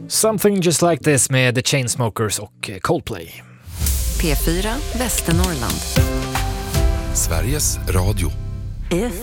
Something Just Like This med The Chainsmokers och Coldplay. P4 Västernorrland. Sveriges Radio.